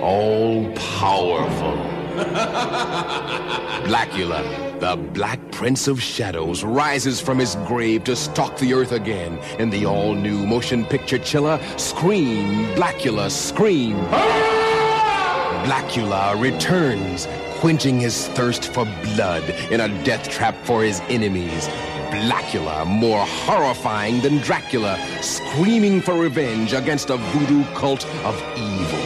all-powerful. Blackula, the Black Prince of Shadows, rises from his grave to stalk the earth again in the all-new motion picture chiller, Scream, Blackula, Scream. Blackula returns, quenching his thirst for blood in a death trap for his enemies. Blackula, more horrifying than Dracula, screaming for revenge against a voodoo cult of evil.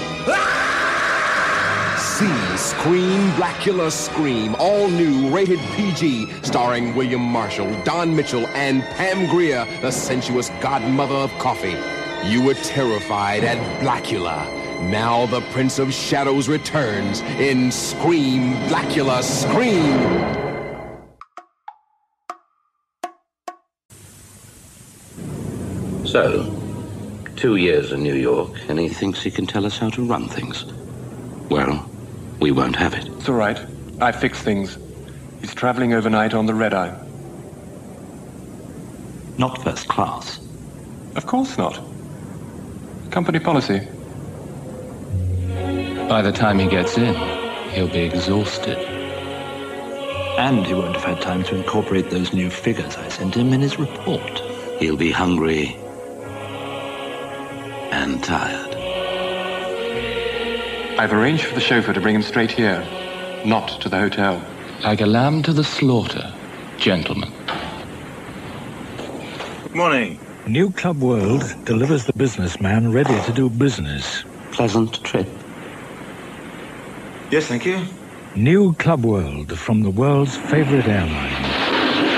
See Scream, Blackula, Scream, all new, rated PG, starring William Marshall, Don Mitchell, and Pam Grier, the sensuous godmother of coffee. You were terrified at Blackula. Now the Prince of Shadows returns in Scream, Blackula, Scream! So, 2 years in New York, and he thinks he can tell us how to run things. Well, we won't have it. It's all right. I fix things. He's traveling overnight on the red-eye. Not first class. Of course not. Company policy. By the time he gets in, he'll be exhausted. And he won't have had time to incorporate those new figures I sent him in his report. He'll be hungry and tired. I've arranged for the chauffeur to bring him straight here, not to the hotel. Like a lamb to the slaughter, gentlemen. Good morning. New Club World delivers the businessman ready to do business. Pleasant trip. Yes, thank you. New Club World from the world's favorite airline.